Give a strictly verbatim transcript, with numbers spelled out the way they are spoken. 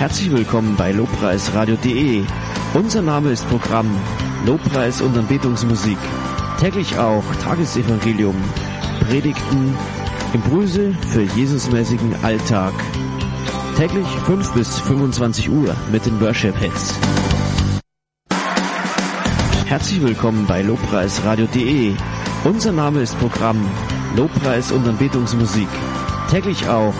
Herzlich willkommen bei lobpreisradio punkt de. Unser Name ist Programm Lobpreis und Anbetungsmusik. Täglich auch Tagesevangelium, Predigten, Impulse für Jesusmäßigen Alltag. Täglich fünf bis fünfundzwanzig Uhr mit den Worship Hits. Herzlich willkommen bei lobpreisradio punkt de. Unser Name ist Programm Lobpreis und Anbetungsmusik. Täglich auch